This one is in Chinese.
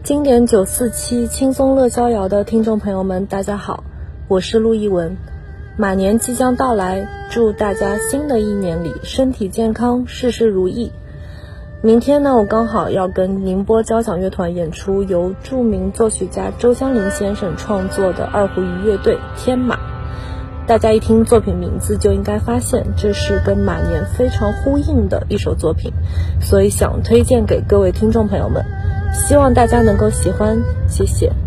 经典947轻松乐逍遥的听众朋友们，大家好，我是陆一文。马年即将到来，祝大家新的一年里身体健康，事事如意。明天呢，我刚好要跟宁波交响乐团演出由著名作曲家周湘林先生创作的二胡与乐队天马。大家一听作品名字就应该发现这是跟马年非常呼应的一首作品，所以想推荐给各位听众朋友们，希望大家能够喜欢，谢谢。